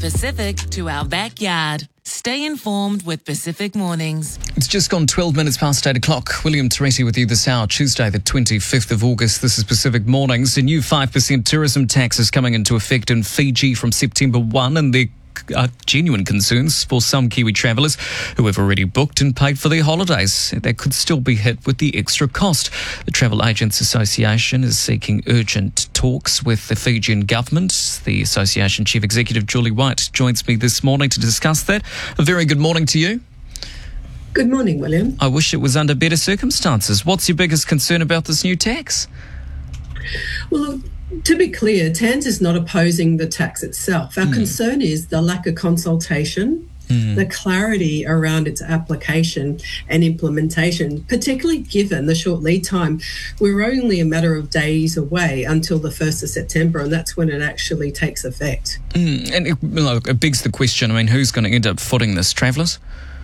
Pacific to our backyard. Stay informed with Pacific Mornings. It's just gone 12 minutes past 8 o'clock. William Teresi with you this hour, Tuesday the 25th of August. This is Pacific Mornings. A new 5% tourism tax is coming into effect in Fiji from September 1, and there are genuine concerns for some Kiwi travellers who have already booked and paid for their holidays. They could still be hit with the extra cost. The Travel Agents Association is seeking urgent talks with the Fijian government. The association chief executive, Julie White, joins me this morning to discuss that. A very good morning to you. Good morning, William. I wish it was under better circumstances. What's your biggest concern about this new tax? Well, to be clear, TANZ is not opposing the tax itself. Our concern is the lack of consultation, the clarity around its application and implementation, particularly given the short lead time. We're only a matter of days away until the 1st of September, and that's when it actually takes effect. And it begs the question, who's going to end up footing this? Travellers?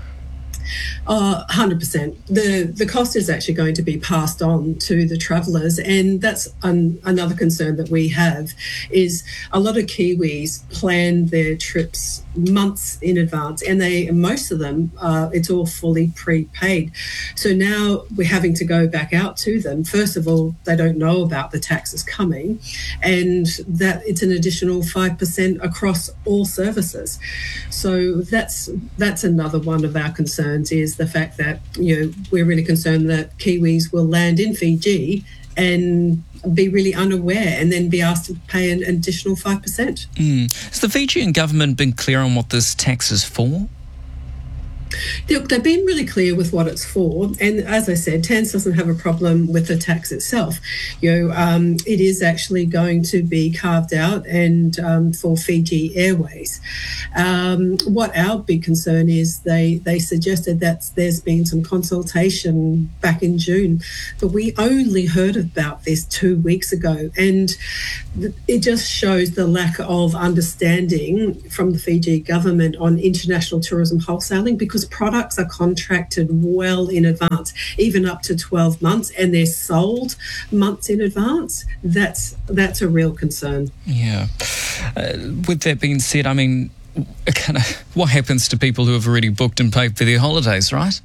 100%. The cost is actually going to be passed on to the travellers, and that's another concern that we have is a lot of Kiwis plan their trips months in advance, and most of them, it's all fully prepaid. So now we're having to go back out to them. First of all, they don't know about the taxes coming, and that it's an additional 5% across all services. So that's another one of our concerns, is the fact that we're really concerned that Kiwis will land in Fiji and be really unaware and then be asked to pay an additional 5%. Has the Fijian government been clear on what this tax is for? Look, they've been really clear with what it's for, and as I said, TANZ doesn't have a problem with the tax itself. It is actually going to be carved out and for Fiji Airways. What our big concern is, they suggested that there's been some consultation back in June, but we only heard about this 2 weeks ago, and it just shows the lack of understanding from the Fiji government on international tourism wholesaling, because products are contracted well in advance, even up to 12 months, and they're sold months in advance. That's a real concern. Yeah. With that being said, what happens to people who have already booked and paid for their holidays, right?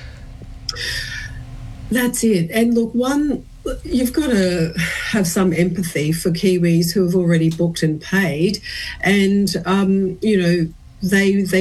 That's it. And look, you've got to have some empathy for Kiwis who have already booked and paid, and they